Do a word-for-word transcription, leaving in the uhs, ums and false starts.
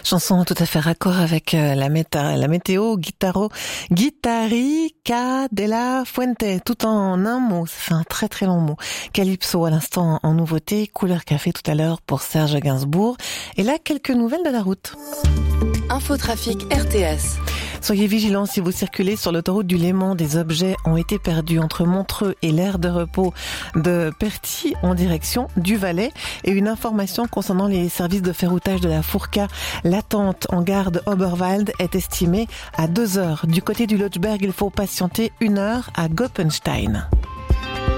Chanson tout à fait raccord avec la, méta, la météo Guitaro, Guitarica de la Fuente, tout en un mot, ça fait un très très long mot. Calypso à l'instant en nouveauté, Couleur Café tout à l'heure pour Serge Gainsbourg. Et là, quelques nouvelles de la route. Infotrafic R T S. Soyez vigilants si vous circulez sur l'autoroute du Léman. Des objets ont été perdus entre Montreux et l'aire de repos de Perty en direction du Valais. Et une information concernant les services de ferroutage de la Fourca. L'attente en gare de Oberwald est estimée à deux heures. Du côté du Lötschberg, il faut patienter une heure à Goppenstein.